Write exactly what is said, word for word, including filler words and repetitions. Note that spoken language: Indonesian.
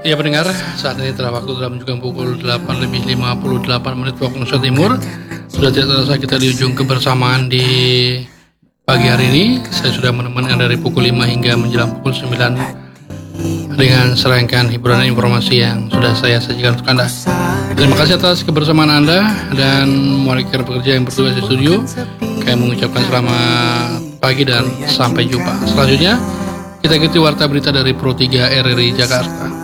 Ya pendengar, saat ini telah waktu telah menunjukkan pukul delapan lebih lima puluh delapan menit waktu Indonesia Timur. Sudah tidak terasa kita di ujung kebersamaan di pagi hari ini. Saya sudah menemani Anda dari pukul lima hingga menjelang pukul sembilan dengan serangkaian hiburan dan informasi yang sudah saya sajikan untuk Anda. Terima kasih atas kebersamaan Anda dan rekan pekerja yang bertugas di studio. Kami mengucapkan selamat pagi dan sampai jumpa. Selanjutnya kita ikuti warta berita dari Pro tiga R R I Jakarta.